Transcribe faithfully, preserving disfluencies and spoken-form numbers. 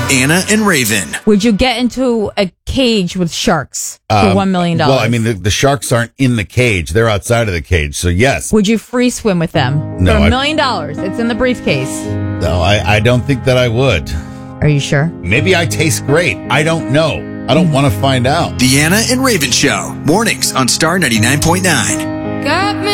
Anna and Raven. Would you get into a cage with sharks for Um, one million dollars? Well, I mean, the, the sharks aren't in the cage. They're outside of the cage. So, yes. Would you free swim with them? No, For I- a million dollars. It's in the briefcase. No, I, I don't think that I would. Are you sure? Maybe I taste great. I don't know. I don't want to find out. The Anna and Raven Show. Mornings on Star ninety-nine point nine. Got me.